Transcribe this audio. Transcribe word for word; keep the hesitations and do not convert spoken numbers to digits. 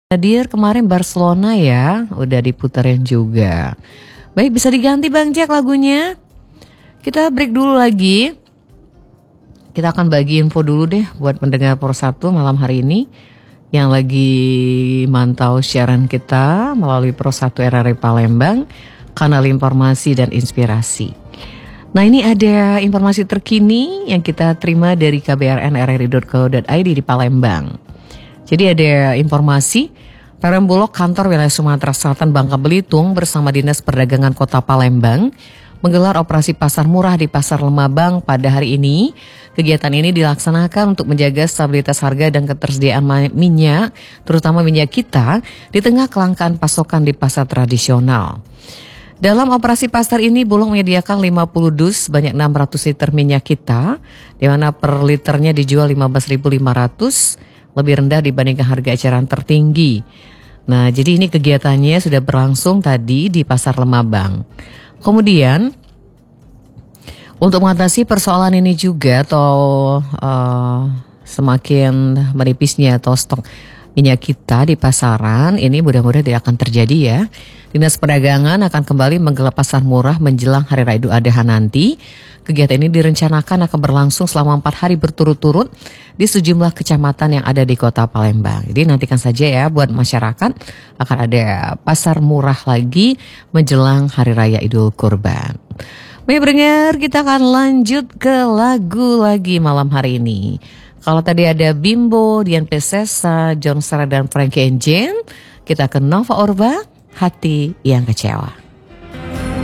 Hadir kemarin Barcelona ya, udah diputerin juga. Baik, bisa diganti Bang Jack lagunya. Kita break dulu lagi. Kita akan bagi info dulu deh buat mendengar Pro satu malam hari ini yang lagi mantau siaran kita melalui Pro satu R R I Palembang, kanal informasi dan inspirasi. Nah, ini ada informasi terkini yang kita terima dari k b r n r r i dot co dot i d di Palembang. Jadi ada informasi, Perum Bulog kantor wilayah Sumatera Selatan Bangka Belitung bersama Dinas Perdagangan Kota Palembang menggelar operasi pasar murah di Pasar Lemabang pada hari ini. Kegiatan ini dilaksanakan untuk menjaga stabilitas harga dan ketersediaan minyak, terutama minyak kita, di tengah kelangkaan pasokan di pasar tradisional. Dalam operasi pasar ini, Bulog menyediakan lima puluh dus sebanyak enam ratus liter minyak kita, di mana per liternya dijual lima belas ribu lima ratus, lebih rendah dibandingkan harga eceran tertinggi. Nah, jadi ini kegiatannya sudah berlangsung tadi di Pasar Lemabang. Kemudian, untuk mengatasi persoalan ini juga atau uh, semakin menipisnya atau stok minyak kita di pasaran, ini mudah-mudahan tidak akan terjadi ya. Dinas Perdagangan akan kembali menggelar pasar murah menjelang Hari Raya Idul Adha nanti. Kegiatan ini direncanakan akan berlangsung selama empat hari berturut-turut di sejumlah kecamatan yang ada di Kota Palembang. Jadi nantikan saja ya buat masyarakat, akan ada pasar murah lagi menjelang Hari Raya Idul Kurban. Baik pendengar, kita akan lanjut ke lagu lagi malam hari ini. Kalau tadi ada Bimbo, Dian Piscesa, John Sarah dan Frankie and Jane, kita ke Nova Urba, Hati yang Kecewa.